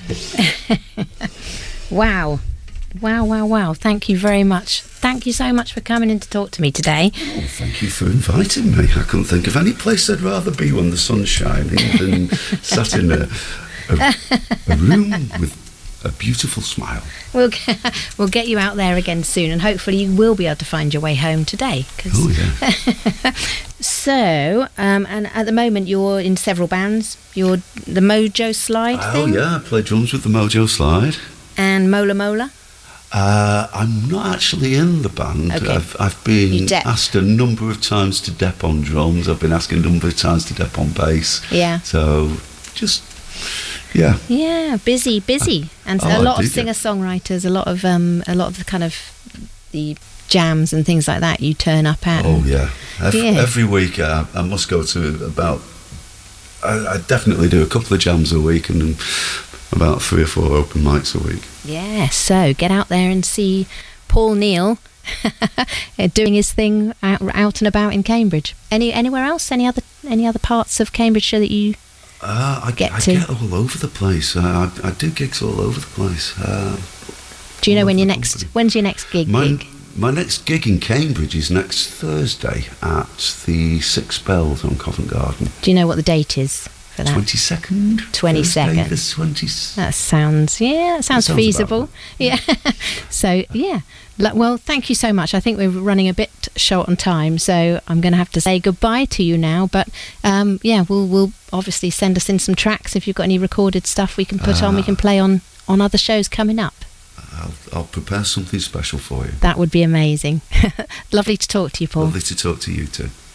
Wow. Wow. Thank you very much. Thank you so much for coming in to talk to me today. Oh, thank you for inviting me. I couldn't think of any place I'd rather be when the sun's shining than sat in a room with a beautiful smile. We'll get you out there again soon, and hopefully you will be able to find your way home today. Oh, yeah. So, and at the moment you're in several bands. You're the Mojo Slide thing? Oh, yeah, I play drums with the Mojo Slide. And Mola Mola? I'm not actually in the band. Okay. I've been asked a number of times to dep on drums. I've been asked a number of times to dep on bass. Yeah. So, just... Yeah. Yeah, busy, and a lot of singer-songwriters, a lot of the kind of the jams and things like that you turn up at. Oh yeah, every week I must go to about. I definitely do a couple of jams a week and about 3 or 4 open mics a week. Yeah, so get out there and see Paul Neal doing his thing out and about in Cambridge. Anywhere else? Any other parts of Cambridgeshire that you? I get all over the place. I do gigs all over the place. Do you know when's your next gig? My next gig in Cambridge is next Thursday at the Six Bells on Covent Garden. Do you know what the date is for that? 22nd. 22nd. That sounds feasible. Yeah. So yeah. Well, thank you so much. I think we're running a bit short on time, so I'm going to have to say goodbye to you now. But we'll obviously send us in some tracks if you've got any recorded stuff we can put on. We can play on other shows coming up. I'll prepare something special for you. That would be amazing. Lovely to talk to you, Paul. Lovely to talk to you too.